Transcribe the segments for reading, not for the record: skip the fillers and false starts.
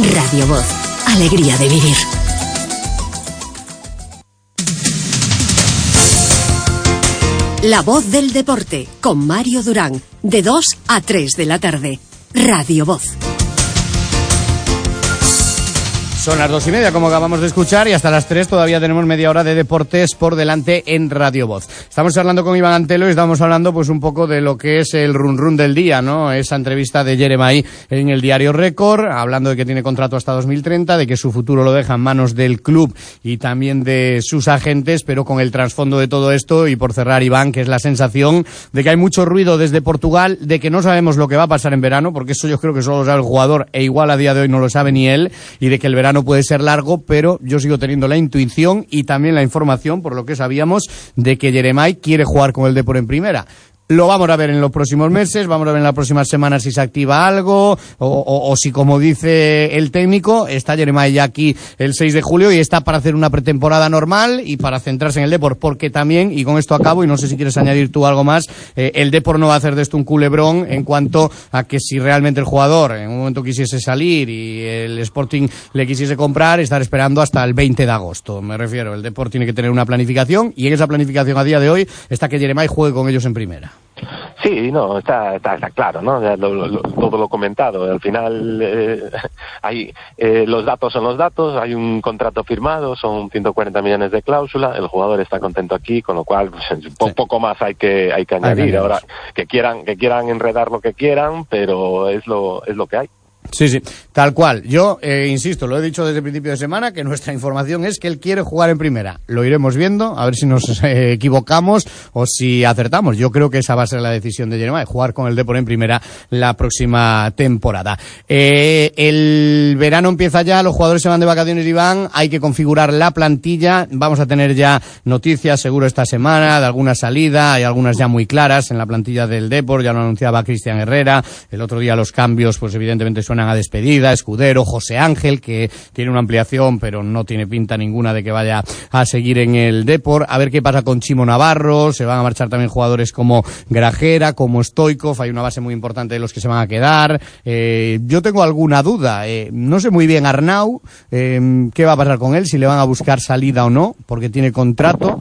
Radio Voz. Alegría de vivir. La voz del deporte, con Mario Durán, de 2 a 3 de la tarde. Radio Voz. Son las 2:30, como acabamos de escuchar, y hasta las 3 todavía tenemos media hora de deportes por delante en Radio Voz. Estamos hablando con Iván Antelo y estamos hablando pues un poco de lo que es el run run del día, ¿no? Esa entrevista de Jeremai en el diario Récord, hablando de que tiene contrato hasta 2030, de que su futuro lo deja en manos del club y también de sus agentes, pero con el trasfondo de todo esto, y por cerrar, Iván, que es la sensación de que hay mucho ruido desde Portugal, de que no sabemos lo que va a pasar en verano, porque eso yo creo que solo lo sabe el jugador, e igual a día de hoy no lo sabe ni él, y de que el verano no puede ser largo, pero yo sigo teniendo la intuición y también la información, por lo que sabíamos, de que Jeremai quiere jugar con el Depor en primera. Lo vamos a ver en los próximos meses, vamos a ver en las próximas semanas si se activa algo o si, como dice el técnico, está Jeremai ya aquí el 6 de julio y está para hacer una pretemporada normal y para centrarse en el Depor, porque también, y con esto acabo, y no sé si quieres añadir tú algo más, el Depor no va a hacer de esto un culebrón en cuanto a que si realmente el jugador en un momento quisiese salir y el Sporting le quisiese comprar, estar esperando hasta el 20 de agosto. Me refiero, el Depor tiene que tener una planificación y en esa planificación a día de hoy está que Jeremai juegue con ellos en primera. Sí, no, está claro, ¿no? Ya todo lo comentado. Al final, los datos son los datos, hay un contrato firmado, son 140 millones de cláusula, el jugador está contento aquí, con lo cual pues, poco más hay que añadir. Ahora, que quieran enredar lo que quieran, pero es lo que hay. Sí, tal cual. Yo insisto, lo he dicho desde el principio de semana, que nuestra información es que él quiere jugar en primera. Lo iremos viendo, a ver si nos equivocamos o si acertamos. Yo creo que esa va a ser la decisión de Jeremai, jugar con el Depor en primera la próxima temporada. El verano empieza ya, los jugadores se van de vacaciones, Iván, hay que configurar la plantilla. Vamos a tener ya noticias seguro esta semana de alguna salida, hay algunas ya muy claras en la plantilla del Depor, ya lo anunciaba Cristian Herrera. El otro día los cambios pues evidentemente suenan a despedida, Escudero, José Ángel, que tiene una ampliación pero no tiene pinta ninguna de que vaya a seguir en el Depor. A ver qué pasa con Chimo Navarro, se van a marchar también jugadores como Grajera, como Stoikov, hay una base muy importante de los que se van a quedar. Yo tengo alguna duda, no sé muy bien Arnau, qué va a pasar con él, si le van a buscar salida o no, porque tiene contrato.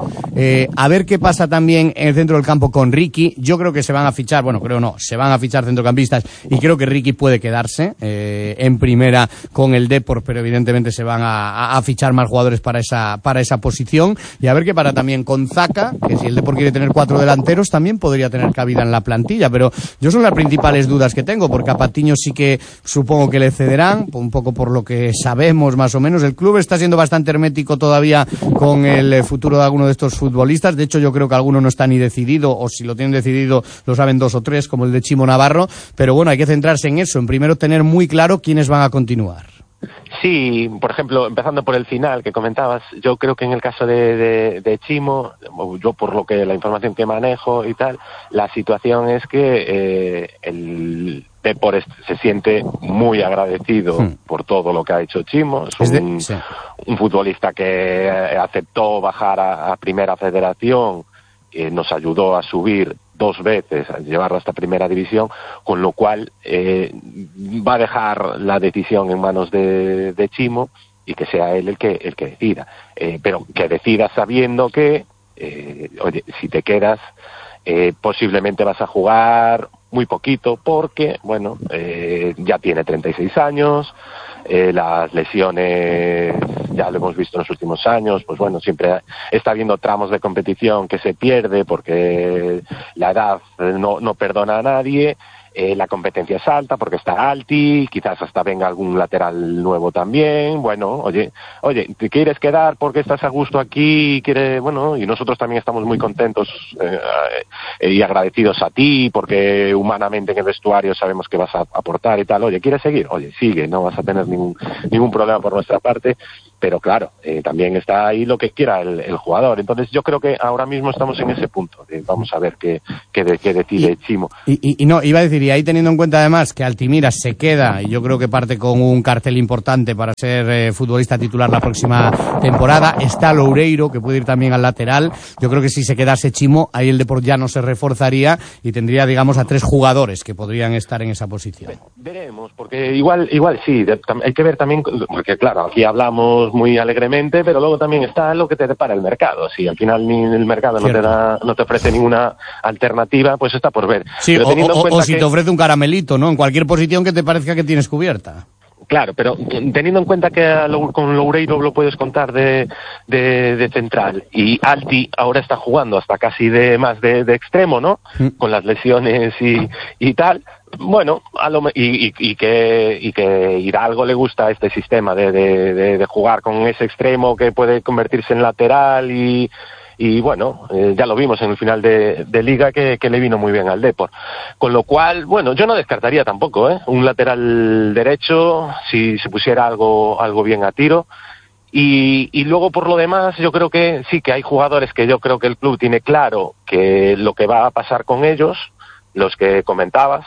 A ver qué pasa también en el centro del campo con Ricky. Yo creo que se van a fichar, se van a fichar centrocampistas y creo que Ricky puede quedarse en primera con el Depor, pero evidentemente se van a fichar más jugadores para esa posición. Y a ver qué pasa también con Zaka, que si el Depor quiere tener 4 delanteros también podría tener cabida en la plantilla, pero yo son las principales dudas que tengo, porque a Patiño sí que supongo que le cederán, un poco por lo que sabemos más o menos. El club está siendo bastante hermético todavía con el futuro de alguno de estos futbolistas, de hecho yo creo que alguno no está ni decidido, o si lo tienen decidido lo saben 2 o 3, como el de Chimo Navarro, pero bueno, hay que centrarse en eso, en primero tener muy claro quiénes van a continuar. Sí, por ejemplo, empezando por el final que comentabas, yo creo que en el caso de Chimo, yo por lo que la información que manejo y tal, la situación es que el Depor se siente muy agradecido por todo lo que ha hecho Chimo. Es un futbolista que aceptó bajar a Primera Federación, nos ayudó a subir 2 veces, a llevarlo hasta Primera División, con lo cual va a dejar la decisión en manos de Chimo y que sea él el que decida. Pero que decida sabiendo que, oye, si te quedas, posiblemente vas a jugar muy poquito porque, bueno, ya tiene 36 años, las lesiones ya lo hemos visto en los últimos años, pues bueno, siempre está habiendo tramos de competición que se pierde porque la edad no perdona a nadie. La competencia es alta porque está Alti, quizás hasta venga algún lateral nuevo también. Bueno, oye, ¿te quieres quedar porque estás a gusto aquí? Bueno, y nosotros también estamos muy contentos y agradecidos a ti porque humanamente en el vestuario sabemos que vas a aportar y tal. Oye, ¿quieres seguir? Oye, sigue, no vas a tener ningún problema por nuestra parte. pero claro, también está ahí lo que quiera el jugador. Entonces yo creo que ahora mismo estamos en ese punto. Vamos a ver qué decide Chimo. Y no, iba a decir, y ahí teniendo en cuenta además que Altimira se queda, y yo creo que parte con un cartel importante para ser futbolista titular la próxima temporada, está Loureiro, que puede ir también al lateral. Yo creo que si se quedase Chimo, ahí el Depor ya no se reforzaría y tendría, digamos, a 3 jugadores que podrían estar en esa posición. Veremos, porque igual sí, hay que ver también, porque claro, aquí hablamos muy alegremente, pero luego también está lo que te depara el mercado. Si al final ni el mercado no te ofrece ninguna alternativa, pues está por ver. Sí, o si te ofrece un caramelito, ¿no? En cualquier posición que te parezca que tienes cubierta. Claro, pero teniendo en cuenta que con Loureiro lo puedes contar de central, y Alti ahora está jugando hasta casi más de extremo, ¿no? Con las lesiones y tal. Bueno, y que Hidalgo le gusta este sistema de jugar con ese extremo que puede convertirse en lateral y bueno, ya lo vimos en el final de Liga que le vino muy bien al Depor. Con lo cual, bueno, yo no descartaría tampoco, un lateral derecho, si se pusiera algo bien a tiro. Y luego, por lo demás, yo creo que sí que hay jugadores que yo creo que el club tiene claro que lo que va a pasar con ellos, los que comentabas,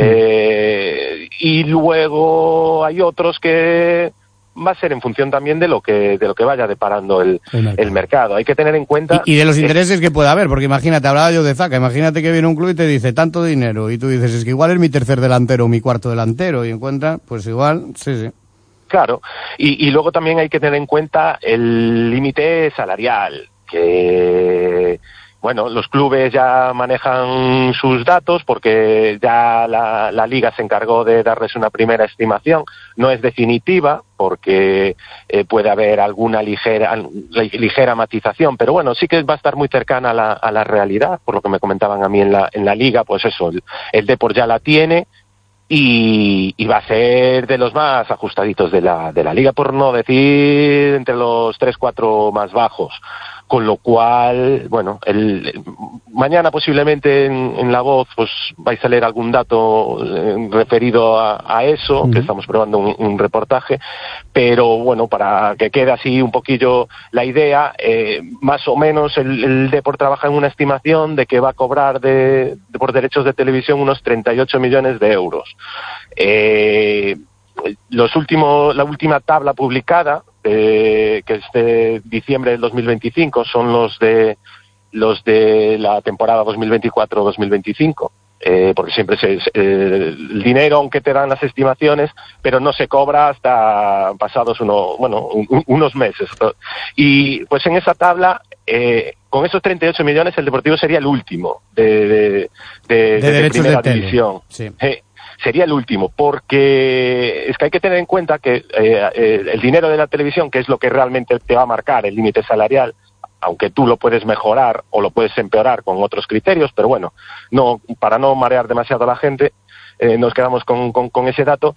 y luego hay otros que va a ser en función también de lo que vaya deparando el mercado. Hay que tener en cuenta... Y de los intereses que pueda haber, porque imagínate, hablaba yo de Zaca, imagínate que viene un club y te dice tanto dinero, y tú dices, es que igual es mi tercer delantero o mi cuarto delantero, y encuentra, pues igual, sí. Claro, y luego también hay que tener en cuenta el límite salarial, que... Bueno, los clubes ya manejan sus datos porque ya la Liga se encargó de darles una primera estimación. No es definitiva porque puede haber alguna ligera matización, pero bueno, sí que va a estar muy cercana a la realidad, por lo que me comentaban a mí en la Liga, pues eso, el Depor ya la tiene y va a ser de los más ajustaditos de la Liga, por no decir entre los 3-4 más bajos. Con lo cual, bueno, mañana posiblemente en La Voz pues vais a leer algún dato referido a eso, que estamos probando un reportaje, pero bueno, para que quede así un poquillo la idea, más o menos el Depor trabaja en una estimación de que va a cobrar por derechos de televisión unos 38 millones de euros. La última tabla publicada, que es de diciembre del 2025, son los de la temporada 2024-2025, porque siempre el dinero, aunque te dan las estimaciones, pero no se cobra hasta pasados unos meses. Y pues en esa tabla, con esos 38 millones, el Deportivo sería el último de primera división. Sí. Sería el último, porque es que hay que tener en cuenta que el dinero de la televisión, que es lo que realmente te va a marcar el límite salarial, aunque tú lo puedes mejorar o lo puedes empeorar con otros criterios, pero bueno, para no marear demasiado a la gente, nos quedamos con ese dato.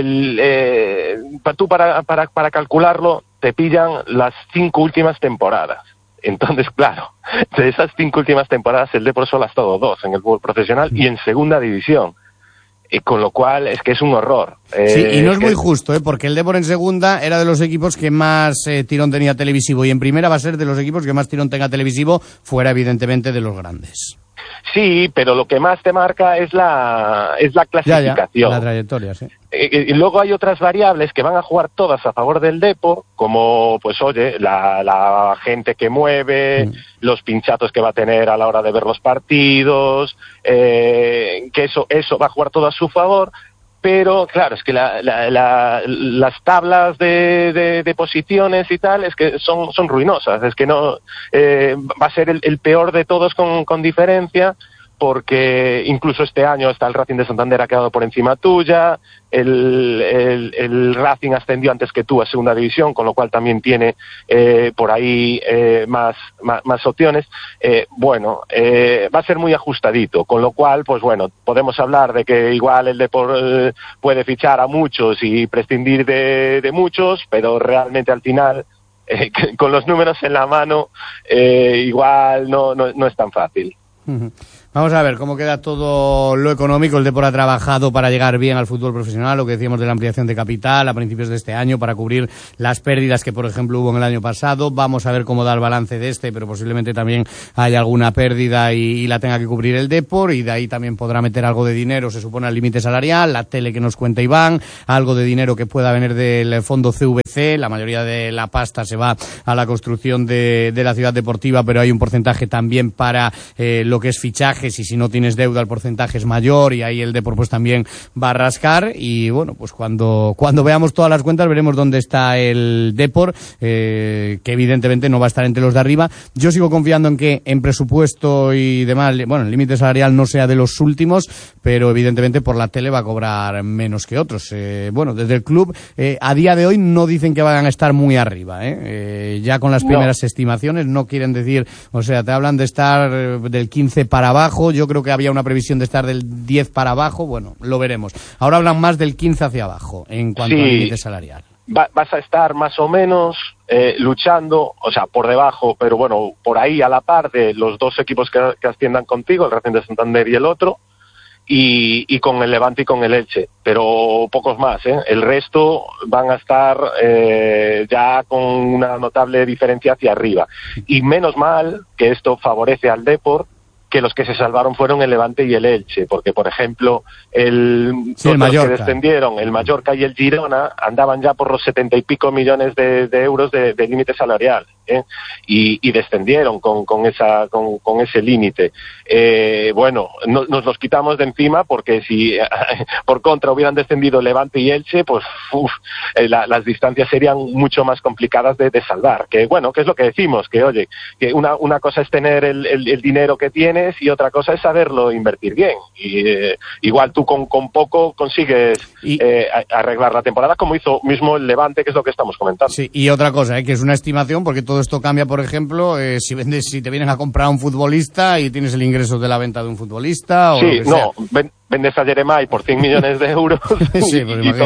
Tú para calcularlo te pillan las 5 últimas temporadas. Entonces, claro, de esas 5 últimas temporadas el Depor solo ha estado 2 en el fútbol profesional y en segunda división. Con lo cual es que es un horror. Sí, y no es muy justo, porque el Depor en segunda era de los equipos que más tirón tenía televisivo, y en primera va a ser de los equipos que más tirón tenga televisivo, fuera evidentemente de los grandes. Sí, pero lo que más te marca es la clasificación. La trayectoria, sí. Y luego hay otras variables que van a jugar todas a favor del Depor, como, pues oye, la gente que mueve, los pinchazos que va a tener a la hora de ver los partidos, que eso va a jugar todo a su favor. Pero claro, es que las tablas de posiciones y tal es que son ruinosas, es que no va a ser el peor de todos con diferencia, porque incluso este año el Racing de Santander ha quedado por encima tuya, el Racing ascendió antes que tú a segunda división, con lo cual también tiene por ahí más opciones. Va a ser muy ajustadito, con lo cual, pues bueno, podemos hablar de que igual el Depor puede fichar a muchos y prescindir de muchos, pero realmente al final, con los números en la mano, igual no es tan fácil. Vamos a ver cómo queda todo lo económico. El Depor ha trabajado para llegar bien al fútbol profesional, lo que decíamos de la ampliación de capital a principios de este año para cubrir las pérdidas que, por ejemplo, hubo en el año pasado. Vamos a ver cómo da el balance de este, pero posiblemente también haya alguna pérdida y la tenga que cubrir el Depor, y de ahí también podrá meter algo de dinero, se supone, al límite salarial, la tele que nos cuenta Iván, algo de dinero que pueda venir del fondo CVC. La mayoría de la pasta se va a la construcción de la ciudad deportiva, pero hay un porcentaje también para lo que es fichaje. Y si no tienes deuda el porcentaje es mayor, y ahí el Depor pues también va a rascar. Y bueno, pues cuando veamos todas las cuentas veremos dónde está el Depor, que evidentemente no va a estar entre los de arriba. Yo sigo confiando en que en presupuesto y demás, bueno, el límite salarial no sea de los últimos, pero evidentemente por la tele va a cobrar menos que otros. Bueno, desde el club a día de hoy no dicen que vayan a estar muy arriba, ya con las primeras estimaciones no quieren decir, o sea, te hablan de estar del 15 para abajo. Yo creo que había una previsión de estar del 10 para abajo. Bueno, lo veremos. Ahora hablan más del 15 hacia abajo en cuanto al límite salarial. Vas a estar más o menos luchando, o sea, por debajo, pero bueno, por ahí a la par de los dos equipos que asciendan contigo, el Racing de Santander y el otro, y con el Levante y con el Elche, pero pocos más, El resto van a estar ya con una notable diferencia hacia arriba. Y menos mal que esto favorece al Depor, que los que se salvaron fueron el Levante y el Elche, porque, por ejemplo, el Mallorca, que descendieron, el Mallorca y el Girona, andaban ya por los 70 y pico millones de euros de límite salarial, y descendieron con ese límite. Bueno, nos los quitamos de encima, porque si por contra hubieran descendido Levante y Elche, pues las distancias serían mucho más complicadas de salvar. Que bueno, que es lo que decimos, que oye, que una cosa es tener el dinero que tienes y otra cosa es saberlo invertir bien. Y igual tú con poco consigues arreglar la temporada, como hizo mismo el Levante, que es lo que estamos comentando. Sí, y otra cosa, que es una estimación, porque todo esto cambia. Por ejemplo, si te vienen a comprar un futbolista y tienes el ingreso de la venta de un futbolista, o sí, lo que sea. Vendes a Jeremai por 100 millones de euros sí,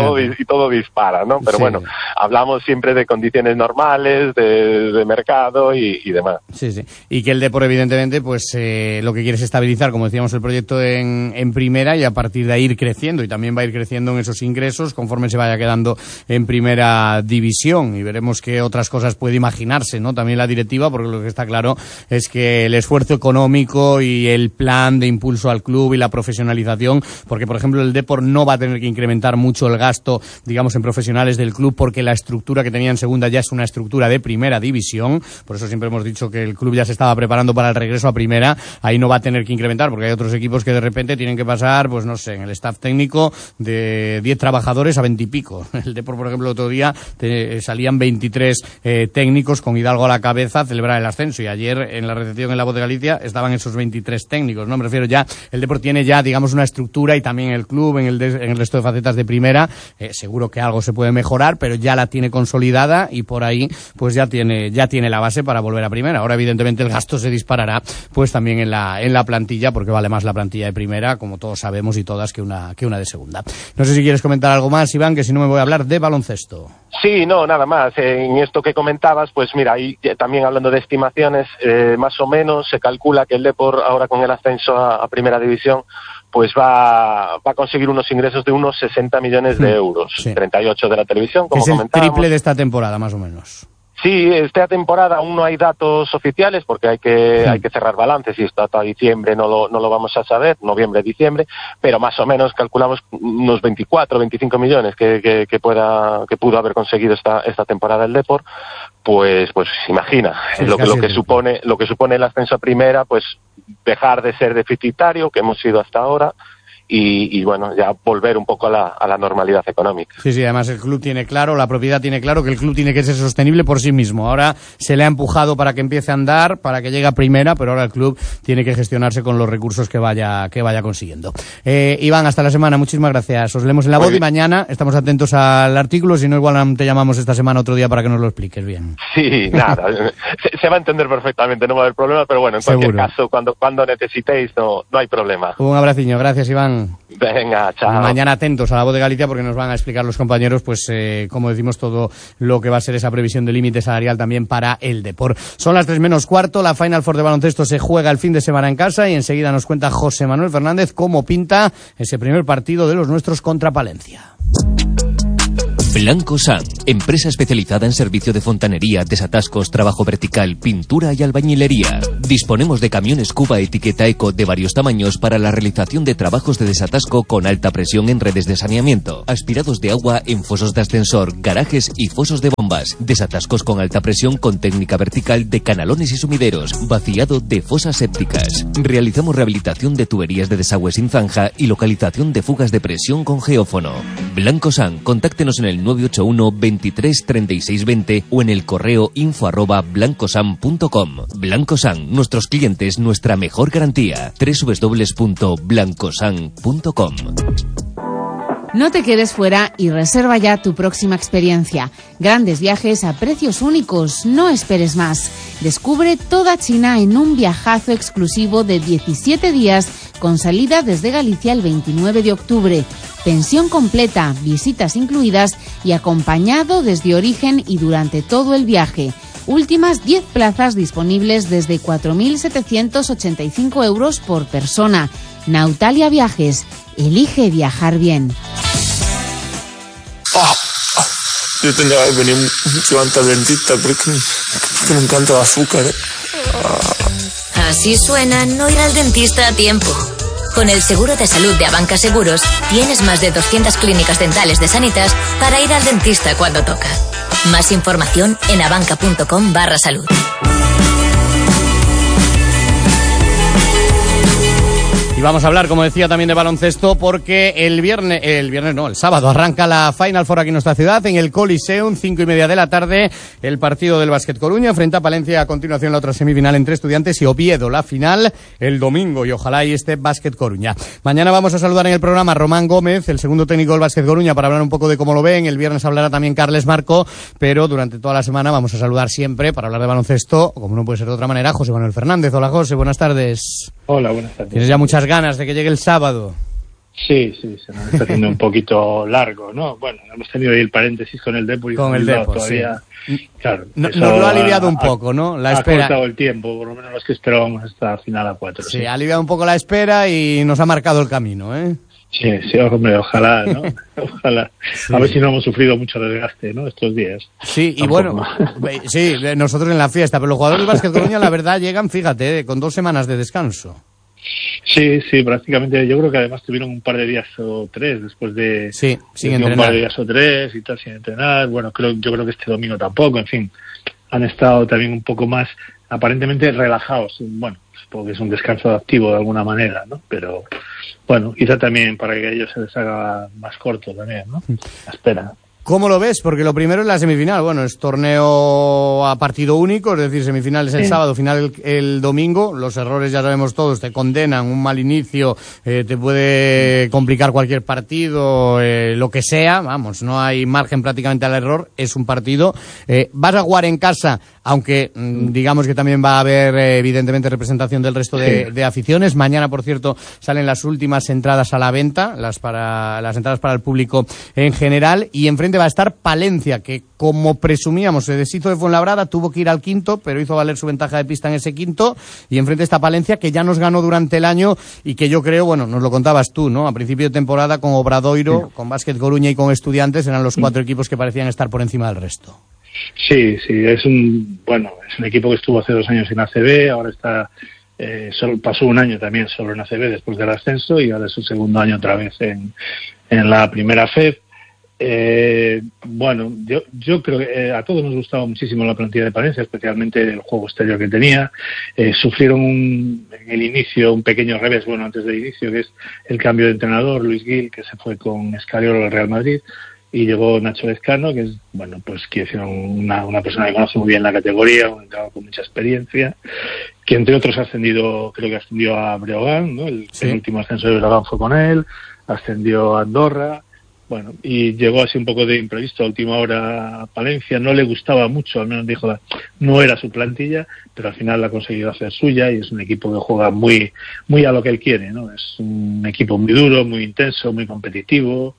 y todo dispara, ¿no? Pero sí, bueno, hablamos siempre de condiciones normales, de mercado y demás. Sí, sí. Y que el Depor, evidentemente, pues lo que quiere es estabilizar, como decíamos, el proyecto en primera, y a partir de ahí ir creciendo, y también va a ir creciendo en esos ingresos conforme se vaya quedando en primera división, y veremos qué otras cosas puede imaginarse, ¿no? También la directiva, porque lo que está claro es que el esfuerzo económico y el plan de impulso al club y la profesionalización, porque por ejemplo el Depor no va a tener que incrementar mucho el gasto, digamos, en profesionales del club, porque la estructura que tenía en segunda ya es una estructura de primera división. Por eso siempre hemos dicho que el club ya se estaba preparando para el regreso a primera. Ahí no va a tener que incrementar, porque hay otros equipos que de repente tienen que pasar, pues no sé, en el staff técnico de 10 trabajadores a 20 y pico. El Depor, por ejemplo, el otro día salían 23 técnicos con Hidalgo a la cabeza a celebrar el ascenso, y ayer en la recepción en La Voz de Galicia estaban esos 23 técnicos, ¿no? Me refiero, ya el Depor tiene ya, digamos, una estructura, y también el club en el resto de facetas de primera. Seguro que algo se puede mejorar, pero ya la tiene consolidada, y por ahí pues ya tiene la base para volver a primera. Ahora evidentemente el gasto se disparará pues también en la plantilla, porque vale más la plantilla de primera, como todos sabemos y todas, que una de segunda. No sé si quieres comentar algo más, Iván, que si no me voy a hablar de baloncesto. Sí, no, nada más. En esto que comentabas, pues mira, ahí también hablando de estimaciones, más o menos se calcula que el Depor, ahora con el ascenso a primera división, pues va a conseguir unos ingresos de unos 60 millones de euros, sí. 38 de la televisión, como comentábamos. Es el triple de esta temporada, más o menos. Sí, esta temporada aún no hay datos oficiales, porque hay que cerrar balances, y hasta diciembre no lo vamos a saber, noviembre, diciembre, pero más o menos calculamos unos 24, 25 millones que pudo haber conseguido esta temporada el Depor. Pues imagina, sí, lo que supone el ascenso a primera, pues dejar de ser deficitario, que hemos sido hasta ahora, y bueno, ya volver un poco a la normalidad económica. Sí, además el club tiene claro, la propiedad tiene claro que el club tiene que ser sostenible por sí mismo. Ahora se le ha empujado para que empiece a andar, para que llegue a primera, pero ahora el club tiene que gestionarse con los recursos que vaya consiguiendo. Iván, hasta la semana, muchísimas gracias. Os leemos en La Voz, y mañana estamos atentos al artículo, si no igual te llamamos esta semana otro día para que nos lo expliques bien. Sí, nada, se va a entender perfectamente, no va a haber problema, pero bueno, en cualquier caso, cuando necesitéis no hay problema. Un abraciño, gracias, Iván. Durán. Venga, chao. Mañana atentos a La Voz de Galicia porque nos van a explicar los compañeros, pues como decimos, todo lo que va a ser esa previsión de límite salarial también para el Depor. Son las 3:15, la Final Four de baloncesto se juega el fin de semana en casa y enseguida nos cuenta José Manuel Fernández cómo pinta ese primer partido de los nuestros contra Palencia. Blanco San, empresa especializada en servicio de fontanería, desatascos, trabajo vertical, pintura y albañilería. Disponemos de camiones Cuba etiqueta Eco de varios tamaños para la realización de trabajos de desatasco con alta presión en redes de saneamiento, aspirados de agua en fosos de ascensor, garajes y fosos de bombas, desatascos con alta presión con técnica vertical de canalones y sumideros, vaciado de fosas sépticas. Realizamos rehabilitación de tuberías de desagüe sin zanja y localización de fugas de presión con geófono. Blanco San, contáctenos en el 981 23 36 20 o en el correo info@blancosan.com. Blanco San, nuestros clientes, nuestra mejor garantía. www.blancosan.com. No te quedes fuera y reserva ya tu próxima experiencia. Grandes viajes a precios únicos, no esperes más. Descubre toda China en un viajazo exclusivo de 17 días con salida desde Galicia el 29 de octubre. Pensión completa, visitas incluidas y acompañado desde origen y durante todo el viaje. Últimas 10 plazas disponibles desde 4.785 euros por persona. Nautalia Viajes. Elige viajar bien. Yo tendría que venir mucho antes al dentista porque me encanta el azúcar. Así suena no ir al dentista a tiempo. Con el seguro de salud de Abanca Seguros tienes más de 200 clínicas dentales de Sanitas para ir al dentista cuando toca. Más información en abanca.com/salud. Y vamos a hablar, como decía, también de baloncesto porque el sábado arranca la Final Four aquí en nuestra ciudad, en el Coliseum, 5:30 de la tarde, el partido del Básquet Coruña frente a Palencia, a continuación la otra semifinal entre Estudiantes y Oviedo, la final el domingo, y ojalá y este Básquet Coruña. Mañana vamos a saludar en el programa a Román Gómez, el segundo técnico del Básquet Coruña, para hablar un poco de cómo lo ven. El viernes hablará también Carles Marco, pero durante toda la semana vamos a saludar siempre, para hablar de baloncesto, como no puede ser de otra manera, José Manuel Fernández. Hola José, buenas tardes. Hola, buenas tardes. ¿Tienes ya muchas ganas de que llegue el sábado? Sí, se nos está haciendo un poquito largo, ¿no? Bueno, hemos tenido ahí el paréntesis con el Depor y con el Depor, todavía. Sí. Claro, nos lo ha aliviado un poco, ¿no? La espera. Ha cortado el tiempo, por lo menos los que esperábamos hasta final a 4. Sí, ha aliviado un poco la espera y nos ha marcado el camino, ¿eh? Sí, hombre, ojalá, ¿no? Ojalá. Sí. A ver si no hemos sufrido mucho desgaste, ¿no? Estos días. Sí, y bueno, sí, nosotros en la fiesta, pero los jugadores del Básquet Coruña, la verdad, llegan, fíjate, con 2 semanas de descanso. Sí, prácticamente. Yo creo que además tuvieron un par de días o 3 después de... Sí, sin entrenar. Un par de días o 3 y tal, sin entrenar. Bueno, yo creo que este domingo tampoco, en fin. Han estado también un poco más, aparentemente, relajados. Bueno, supongo que es un descanso activo de alguna manera, ¿no? Pero, bueno, quizá también para que a ellos se les haga más corto también, ¿no? La espera. ¿Cómo lo ves? Porque lo primero es la semifinal. Bueno, es torneo a partido único, es decir, semifinales el sábado, final el domingo. Los errores ya sabemos todos, te condenan, un mal inicio, te puede complicar cualquier partido, lo que sea. Vamos, no hay margen prácticamente al error, es un partido. Vas a jugar en casa, aunque digamos que también va a haber evidentemente representación del resto de aficiones. Mañana, por cierto, salen las últimas entradas a la venta, las entradas para el público en general, y enfrente va a estar Palencia, que como presumíamos se deshizo de Fuenlabrada, tuvo que ir al quinto, pero hizo valer su ventaja de pista en ese quinto, y enfrente está Palencia, que ya nos ganó durante el año y que yo creo, bueno, nos lo contabas tú, ¿no? A principio de temporada con Obradoiro, con Básquet Coruña y con Estudiantes eran los 4 equipos que parecían estar por encima del resto. Sí, es un equipo que estuvo hace 2 años en ACB, ahora está solo pasó un año también solo en ACB después del ascenso y ahora es su segundo año otra vez en la primera FEB. Yo creo que a todos nos gustaba muchísimo la plantilla de Palencia, especialmente el juego exterior que tenía. Sufrieron en el inicio un pequeño revés, antes del inicio, que es el cambio de entrenador, Luis Gil, que se fue con Escariolo al Real Madrid, y llegó Nacho Lezcano, que es, una persona que conoce muy bien la categoría, un entrenador con mucha experiencia, que entre otros creo que ascendió a Breogán, ¿no? El último ascenso de Breogán fue con él, ascendió a Andorra. Bueno, y llegó así un poco de imprevisto a última hora a Palencia, no le gustaba mucho, al menos dijo, no era su plantilla, pero al final la ha conseguido hacer suya y es un equipo que juega muy a lo que él quiere, ¿no? Es un equipo muy duro, muy intenso, muy competitivo,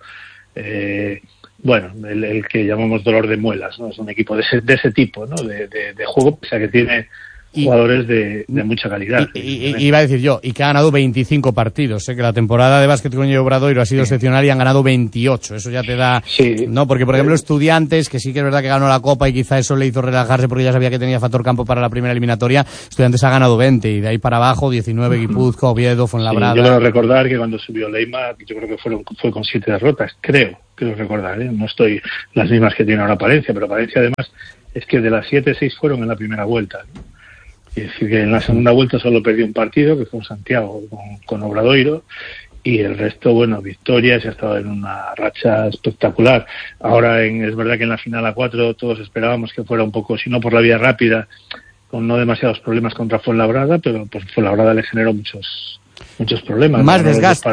bueno, el que llamamos dolor de muelas, ¿no? Es un equipo de ese tipo, ¿no? De juego, pese a que tiene jugadores de mucha calidad. Y iba a decir yo, y que ha ganado 25 partidos, que la temporada de Básquet Coruña y Obradoiro ha sido excepcional y han ganado 28, eso ya te da... Sí. No, porque por ejemplo Estudiantes, que sí que es verdad que ganó la Copa y quizá eso le hizo relajarse porque ya sabía que tenía factor campo para la primera eliminatoria, Estudiantes ha ganado 20 y de ahí para abajo 19 Guipúzcoa, Oviedo, Fuenlabrada... Sí, yo quiero recordar que cuando subió Leima, yo creo que fue con 7 derrotas, creo recordar, no estoy las mismas que tiene ahora Palencia, pero Palencia además es que de las 7, 6 fueron en la primera vuelta, ¿no? Es decir, que en la segunda vuelta solo perdió un partido, que fue en Santiago con Obradoiro, y el resto, bueno, victorias, y ha estado en una racha espectacular. Ahora es verdad que en la final A4 todos esperábamos que fuera un poco, si no por la vía rápida, con no demasiados problemas contra Fuenlabrada, pero pues Fuenlabrada le generó muchos problemas. Más desgaste.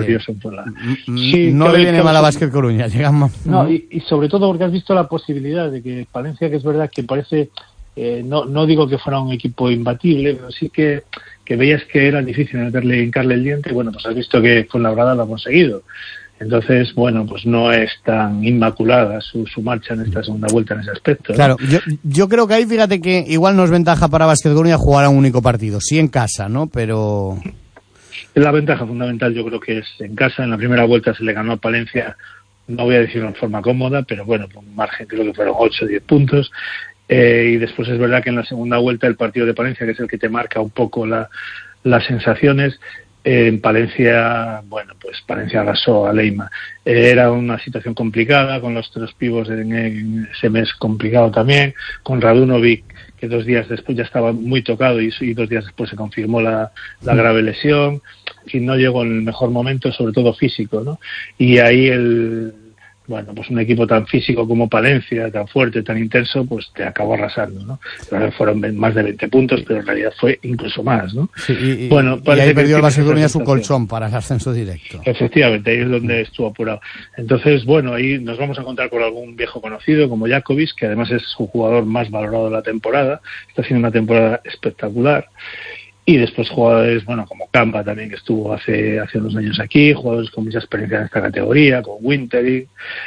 Sí, no le viene mal a Básquet Coruña. Llegamos. No, y sobre todo porque has visto la posibilidad de que Palencia, que es verdad que parece... no digo que fuera un equipo imbatible, pero sí que veías que era difícil hincarle el diente, y bueno, pues has visto que Fuenlabrada lo ha conseguido. Entonces, bueno, pues no es tan inmaculada su marcha en esta segunda vuelta en ese aspecto, ¿no? Claro, yo creo que ahí, fíjate que igual no es ventaja para Básquet Coruña jugar a un único partido, sí en casa, ¿no? Pero... La ventaja fundamental yo creo que es en casa. En la primera vuelta se le ganó a Palencia, no voy a decir en forma cómoda, pero bueno, con un margen creo que fueron 8 o 10 puntos. Y después es verdad que en la segunda vuelta el partido de Palencia, que es el que te marca un poco las sensaciones, en Palencia, bueno, pues Palencia arrasó a Leima. Era una situación complicada, con los 3 pibos en ese mes complicado también, con Radunovic, que 2 días después ya estaba muy tocado y 2 días después se confirmó la grave lesión. En fin, no llegó en el mejor momento, sobre todo físico, ¿no? Y ahí bueno, pues un equipo tan físico como Palencia, tan fuerte, tan intenso, pues te acabó arrasando, ¿no? Claro, fueron más de 20 puntos, pero en realidad fue incluso más, ¿no? Sí, bueno, y ahí perdió el Básquet Coruña su colchón para el ascenso directo. Efectivamente, ahí es donde estuvo apurado. Entonces, bueno, ahí nos vamos a encontrar con algún viejo conocido como Jakovic, que además es su jugador más valorado de la temporada. Está haciendo una temporada espectacular. Y después jugadores, bueno, como Campa también, que estuvo hace unos años aquí, jugadores con mucha experiencia en esta categoría, con Wintering,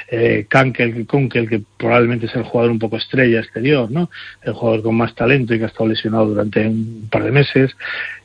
Kunkel, que probablemente es el jugador un poco estrella exterior, ¿no? El jugador con más talento y que ha estado lesionado durante un par de meses,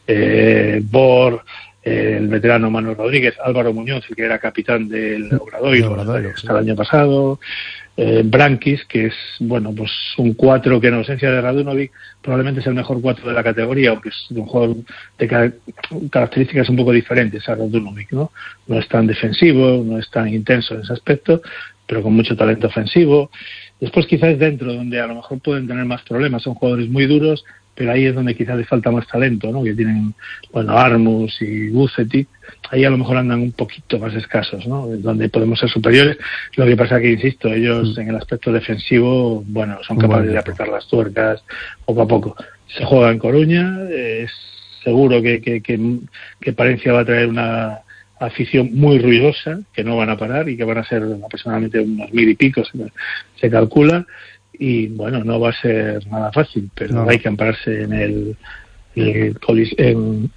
Bor, el veterano Manuel Rodríguez, Álvaro Muñoz, el que era capitán del Obradoiro hasta el año pasado, Brankis, que es, bueno, pues un 4 que en ausencia de Radunovic probablemente es el mejor 4 de la categoría, aunque es un jugador de características un poco diferentes a Radunovic, ¿no? No es tan defensivo, no es tan intenso en ese aspecto, pero con mucho talento ofensivo. Después quizás dentro, donde a lo mejor pueden tener más problemas, son jugadores muy duros, pero ahí es donde quizás les falta más talento, ¿no? Que tienen, bueno, Armus y Vucetic, ahí a lo mejor andan un poquito más escasos, ¿no? Donde podemos ser superiores. Lo que pasa que, insisto, ellos en el aspecto defensivo, bueno, son capaces de apretar las tuercas poco a poco. Se juega en Coruña, es seguro que Palencia va a traer una afición muy ruidosa, que no van a parar y que van a ser aproximadamente unos 1000 y pico, se calcula. Y bueno, no va a ser nada fácil, pero no. Hay que ampararse en el Coliseo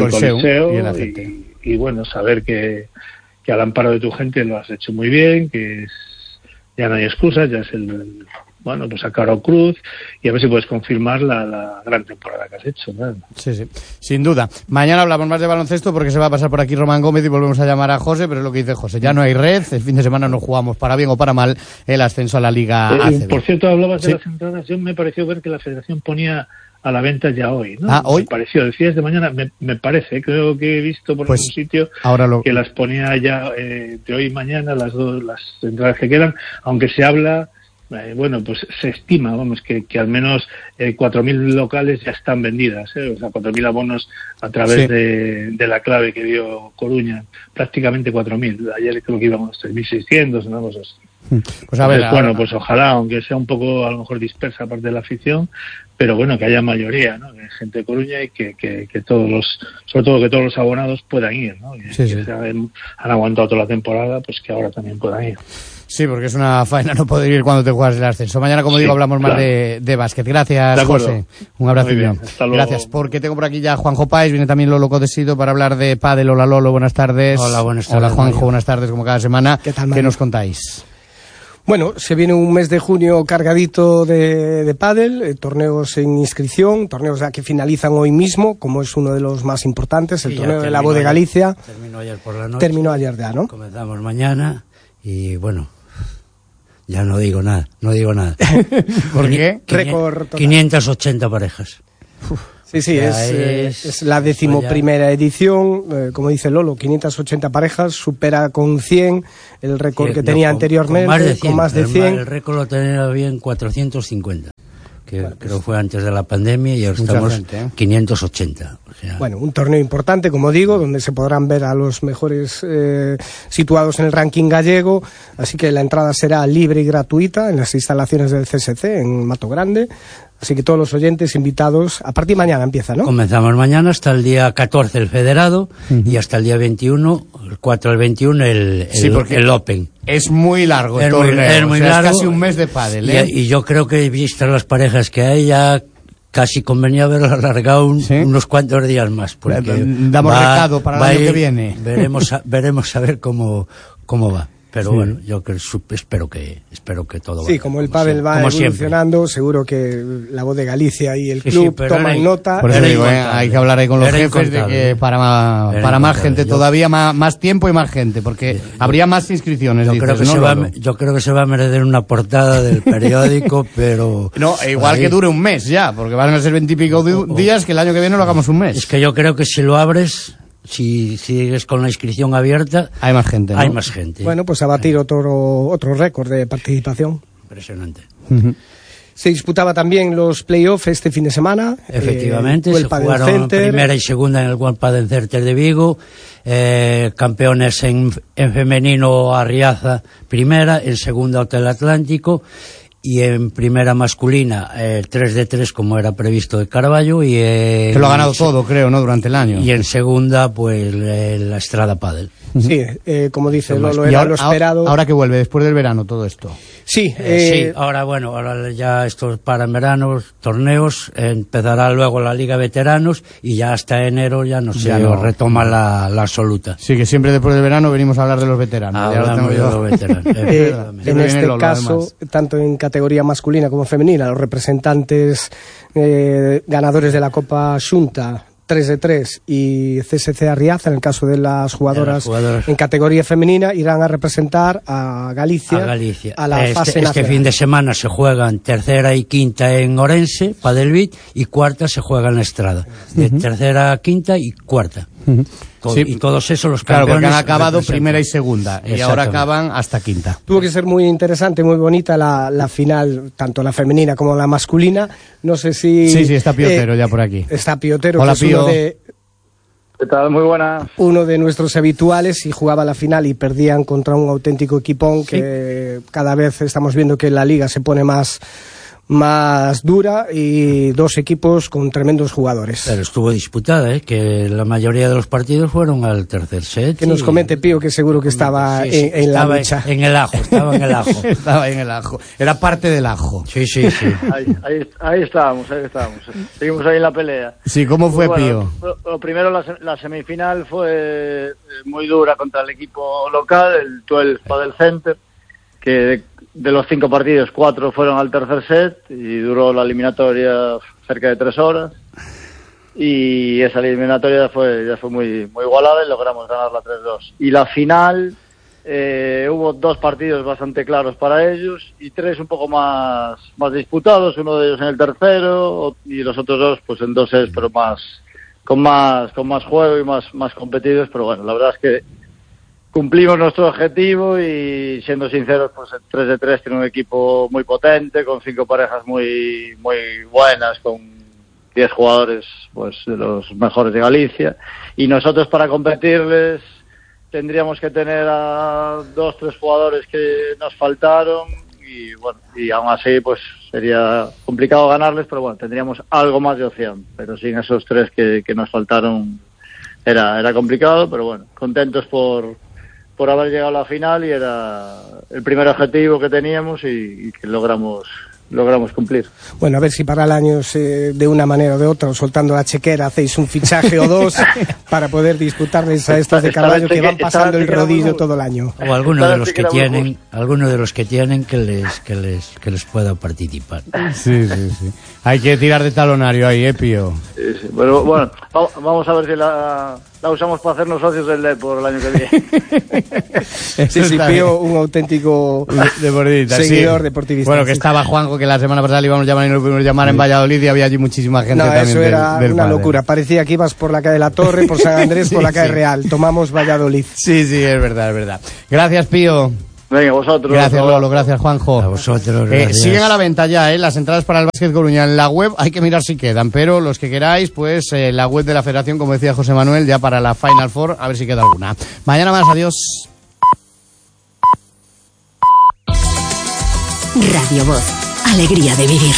y bueno, saber que al amparo de tu gente lo has hecho muy bien, que ya no hay excusas, ya es bueno, pues a Caro Cruz, y a ver si puedes confirmar la gran temporada que has hecho, ¿no? Sí, sin duda. Mañana hablamos más de baloncesto porque se va a pasar por aquí Román Gómez y volvemos a llamar a José, pero es lo que dice José, ya no hay red, el fin de semana no jugamos para bien o para mal el ascenso a la Liga ACB. Por cierto, hablabas de las entradas, yo me pareció ver que la Federación ponía a la venta ya hoy, ¿no? ¿Hoy? Me pareció, decías de mañana, me parece, creo que he visto por algún sitio que las ponía ya de hoy y mañana, las entradas que quedan, aunque se habla... bueno, pues se estima, vamos, que al menos 4.000 locales ya están vendidas, o sea, 4.000 abonos a través de la clave que dio Coruña, prácticamente 4.000. Ayer creo que íbamos a 3.600, una cosa así. Pues a ver, bueno, pues ojalá, aunque sea un poco a lo mejor dispersa aparte de la afición, pero bueno, que haya mayoría, ¿no? De gente de Coruña y que sobre todo que todos los abonados puedan ir, ¿no? Que han aguantado toda la temporada, pues que ahora también puedan ir. Sí, porque es una faena no poder ir cuando te juegas el ascenso. Mañana, como digo, hablamos más de básquet. Gracias, José. Un abrazo. Gracias, porque tengo por aquí ya a Juanjo Páez, viene también Lolo Codesido para hablar de pádel. Hola, Lolo, buenas tardes. Hola, buenas tardes. Hola, Juanjo, buenas tardes, como cada semana. ¿Qué tal, ¿Qué nos contáis? Bueno, se viene un mes de junio cargadito de pádel, torneos en inscripción, torneos que finalizan hoy mismo, como es uno de los más importantes, el torneo de la Voz de Galicia. Terminó ayer por la noche. Terminó ayer ya, ¿no? Comenzamos mañana y bueno, ya no digo nada. ¿Por qué? Récord total. 580 parejas. Sí, es la 11ª edición, como dice Lolo, 580 parejas, supera con 100 el récord que tenía anteriormente, con más de 100. El récord lo tenía bien 450, que bueno, creo fue antes de la pandemia, y ahora estamos 580. O sea, bueno, un torneo importante, como digo, donde se podrán ver a los mejores situados en el ranking gallego, así que la entrada será libre y gratuita en las instalaciones del CSC en Mato Grande. Así que todos los oyentes invitados, a partir de mañana empieza, ¿no? Comenzamos mañana hasta el día 14 el federado, y hasta el día 21, el 4 al 21 el Open. Es muy largo el torneo, es muy largo, es casi un mes de pádel, ¿eh? Y yo creo que, vistas las parejas que hay, ya casi convenía haberlo alargado unos cuantos días más. Porque damos recado para el año que viene. Veremos a ver cómo va. Pero bueno, yo espero que todo vaya. Sí, como el pádel va evolucionando, siempre. Seguro que la Voz de Galicia y el club toman nota. Por eso digo, hay que hablar ahí con los jefes de que para más gente, todavía más tiempo y más gente, porque habría más inscripciones. Yo creo que se va a merecer una portada del periódico, pero... No, igual que dure un mes ya, porque van a ser 20 y pico días, que el año que viene lo hagamos un mes. Es que yo creo que si lo abres... Si sigues con la inscripción abierta, hay más gente, ¿no? Hay más gente. Bueno, pues a batir otro récord de participación. Impresionante. Se disputaba también los playoffs este fin de semana. Efectivamente, se jugaron primera y segunda en el World Padel Center de Vigo. Campeones en femenino Arriaza primera, en segunda Hotel Atlántico, y en primera masculina 3-3 como era previsto de Carballo, y que lo ha ganado todo, creo, ¿no?, durante el año. Y en segunda pues la Estrada Padel. Sí, como dice Lolo, era lo esperado. Ahora que vuelve, después del verano, todo esto. Sí, ahora ya estos para en verano, torneos, empezará luego la Liga Veteranos, y ya hasta enero ya no retoma la absoluta. Sí, que siempre después del verano venimos a hablar de los veteranos. Hablamos de los veteranos. En este caso, tanto en categoría masculina como femenina, los representantes ganadores de la Copa Xunta 3-3 y CSC Arriaza, en el caso de las jugadoras en categoría femenina, irán a representar a Galicia a la fase nacional. Este fin de semana se juegan tercera y quinta en Orense, Padelbit, y cuarta se juega en la Estrada. De tercera, quinta y cuarta. Y todos esos los campeones. Claro, porque han acabado primera y segunda, y ahora acaban hasta quinta. Tuvo que ser muy interesante, muy bonita la final, tanto la femenina como la masculina. No sé si... Sí, está Piotero ya por aquí. Está Piotero. Hola, que es Pío. ¿Qué tal? Muy buena. Uno de nuestros habituales, y jugaba la final y perdían contra un auténtico equipón que cada vez estamos viendo que la liga se pone más dura, y dos equipos con tremendos jugadores. Pero estuvo disputada, que la mayoría de los partidos fueron al tercer set. Que nos comente Pío, que seguro que estaba en la lucha. Estaba en el ajo. Estaba en el ajo. Era parte del ajo. Sí. Ahí estábamos. Seguimos ahí en la pelea. Sí, ¿cómo fue, Pío? Lo primero, la semifinal fue muy dura contra el equipo local, el 12 Padel Center, que de los 5 partidos, 4 fueron al tercer set, y duró la eliminatoria cerca de 3 horas. Y esa eliminatoria ya fue muy igualada, y logramos ganarla 3-2. Y la final, hubo 2 partidos bastante claros para ellos, y 3 un poco más disputados, uno de ellos en el tercero, y los otros 2 pues en 2 sets, pero con más juego y más competidos. Pero bueno, la verdad es que cumplimos nuestro objetivo, y siendo sinceros, pues el 3-3 tiene un equipo muy potente, con 5 parejas muy buenas, con 10 jugadores pues de los mejores de Galicia, y nosotros para competirles tendríamos que tener a 2-3 jugadores que nos faltaron, y bueno, y aún así pues sería complicado ganarles, pero bueno, tendríamos algo más de opción, pero sin esos 3 que nos faltaron era complicado. Pero bueno, contentos por por haber llegado a la final y era el primer objetivo que teníamos y que logramos cumplir. Bueno, a ver si para el año, de una manera o de otra, o soltando la chequera, hacéis un fichaje o dos para poder disputarles a estos de Carballo que van pasando el rodillo todo el año. O alguno de los que tienen que les pueda participar. Sí. Hay que tirar de talonario ahí, Pío. Sí. Bueno, vamos a ver si la usamos para hacernos socios del Depor el año que viene. Sí, Pío, un auténtico seguidor deportivista. Bueno, que estaba Juanjo, que la semana pasada le íbamos a llamar y no lo pudimos llamar en Valladolid, y había allí muchísima gente también. Eso era una locura. Parecía que ibas por la calle de la Torre, por San Andrés, por la calle Real. Tomamos Valladolid. Sí, es verdad. Gracias, Pío. Venga, vosotros. Gracias, Lolo. Gracias, Juanjo. A vosotros, gracias. Siguen a la venta ya, las entradas para el Básquet Coruña en la web. Hay que mirar si quedan, pero los que queráis, pues la web de la Federación, como decía José Manuel, ya para la Final Four, a ver si queda alguna. Mañana más, adiós. Radio Voz. Alegría de vivir.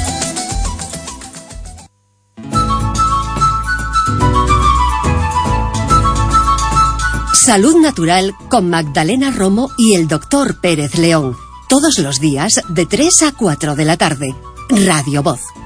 Salud Natural con Magdalena Romo y el Dr. Pérez León. Todos los días de 3 a 4 de la tarde. Radio Voz.